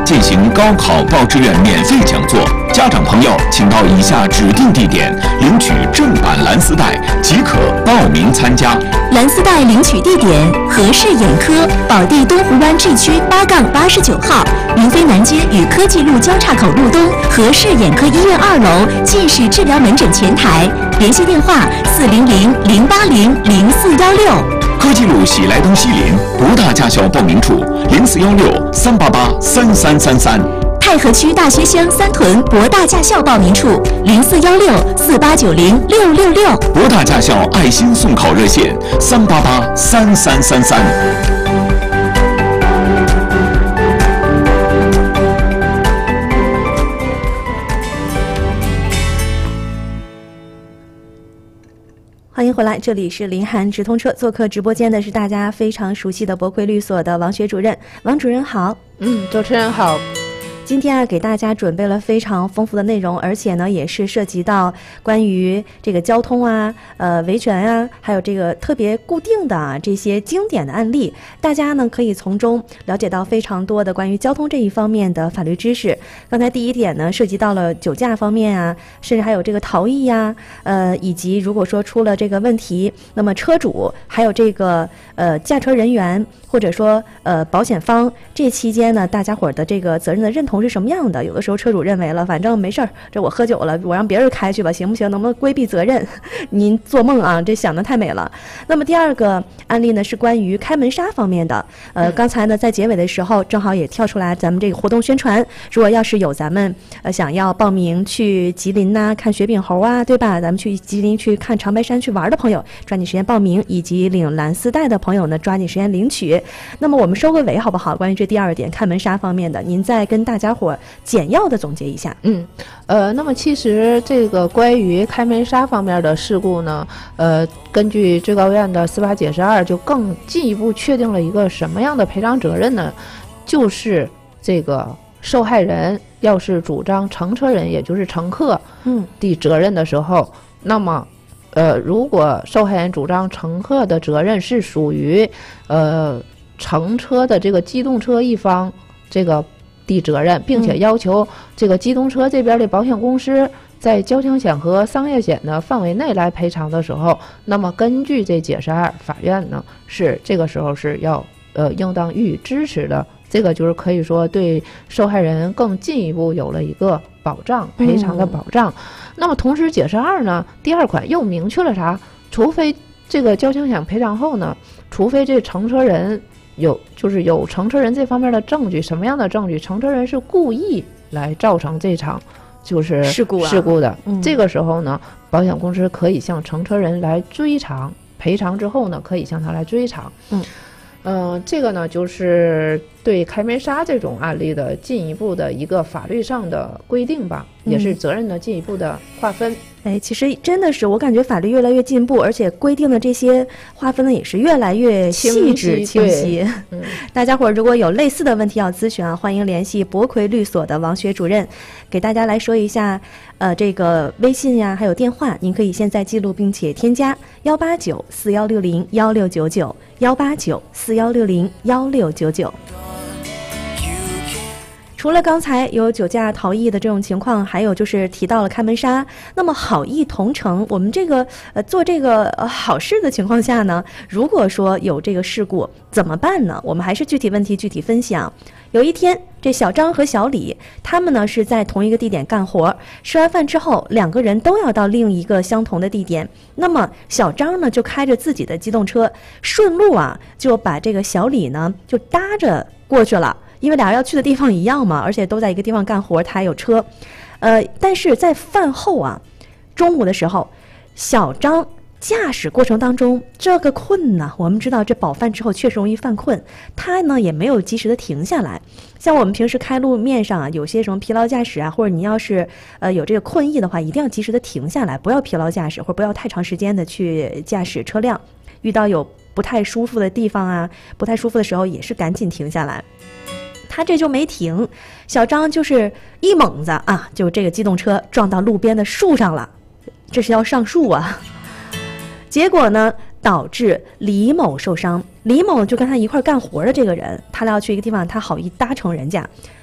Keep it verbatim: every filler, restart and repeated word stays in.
进行高考报志愿免费讲座，家长朋友请到以下指定地点领取正版蓝丝带即可报名参加。 蓝丝带领取地点：和氏眼科，宝地东湖湾 G 区八杠八十九号，云飞南街与科技路交叉口路东和氏眼科医院二楼近视治疗门诊前台，联系电话：四零零零八零零四幺六。 科技路喜来登西林博大驾校报名处：零四幺六三八八三三三三。 太和区大学乡三屯博大驾校报名处：零四幺六四八九零六六六。 博大驾校爱心送考热线：三八八三三三三。 欢迎回来，这里是林涵直通车，做客直播间的是大家非常熟悉的博魁律所的王学主任。王主任好。 嗯，主持人好。 今天啊，给大家准备了非常丰富的内容，而且呢，也是涉及到关于这个交通啊、呃维权啊，还有这个特别固定的啊这些经典的案例，大家呢可以从中了解到非常多的关于交通这一方面的法律知识。刚才第一点呢，涉及到了酒驾方面啊，甚至还有这个逃逸呀、啊，呃，以及如果说出了这个问题，那么车主还有这个呃驾车人员或者说呃保险方这期间呢，大家伙的这个责任的认同是什么样的？有的时候车主认为了，反正没事儿，这我喝酒了，我让别人开去吧，行不行？能不能规避责任？您做梦啊，这想的太美了。那么第二个案例呢，是关于开门纱方面的。呃，刚才呢在结尾的时候，正好也跳出来咱们这个活动宣传，如果要是有咱们呃想要报名去吉林呐、啊、看雪饼猴啊，对吧？咱们去吉林去看长白山去玩的朋友，抓紧时间报名；以及领蓝丝带的朋友呢，抓紧时间领取。那么我们收个尾好不好？关于这第二点开门纱方面的，您再跟大家伙简要的总结一下。 嗯，呃，那么其实这个关于开门纱方面的事故呢，呃，根据最高院的司法解释二，就更进一步确定了一个什么样的赔偿责任呢？就是这个受害人要是主张乘车人，也就是乘客，嗯的责任的时候，嗯、那么。呃，如果受害人主张乘客的责任是属于呃乘车的这个机动车一方这个的责任，并且要求这个机动车这边的保险公司在交强险和商业险的范围内来赔偿的时候，那么根据这解释二，法院呢是这个时候是要呃应当予以支持的。这个就是可以说对受害人更进一步有了一个保障，赔偿的保障。嗯、那么同时解释二呢，第二款又明确了啥？除非这个交强险赔偿后呢，除非这乘车人有就是有乘车人这方面的证据，什么样的证据？乘车人是故意来造成这场就是事故事故的。 嗯、 这个时候呢，保险公司可以向乘车人来追偿，赔偿之后呢，可以向他来追偿。嗯。嗯、呃，这个呢，就是对开门纱这种案例的进一步的一个法律上的规定吧，嗯、也是责任的进一步的划分。 哎，其实真的是，我感觉法律越来越进步，而且规定的这些划分呢也是越来越细致清晰。嗯、大家伙如果有类似的问题要咨询啊，欢迎联系博魁律所的王学主任，给大家来说一下，呃，这个微信呀，还有电话，您可以现在记录并且添加幺八九四幺六零幺六九九幺八九四幺六零幺六九九。除了刚才有酒驾逃逸的这种情况，还有就是提到了开门纱。那么好意同城，我们这个呃做这个呃好事的情况下呢，如果说有这个事故怎么办呢？我们还是具体问题具体分享。有一天，这小张和小李他们呢是在同一个地点干活，吃完饭之后，两个人都要到另一个相同的地点。那么小张呢就开着自己的机动车，顺路啊就把这个小李呢就搭着过去了。因为俩人要去的地方一样嘛，而且都在一个地方干活，他还有车，呃，但是在饭后啊，中午的时候，小张驾驶过程当中这个困呢，我们知道这饱饭之后确实容易犯困，他呢也没有及时的停下来。像我们平时开路面上啊，有些什么疲劳驾驶啊，或者你要是呃有这个困意的话，一定要及时的停下来，不要疲劳驾驶，或者不要太长时间的去驾驶车辆。遇到有不太舒服的地方啊，不太舒服的时候，也是赶紧停下来。他这就没停，小张就是一猛子啊，就这个机动车撞到路边的树上了，这是要上树啊。结果呢，导致李某受伤。李某就跟他一块干活的这个人，他俩要去一个地方，他好意搭乘人家，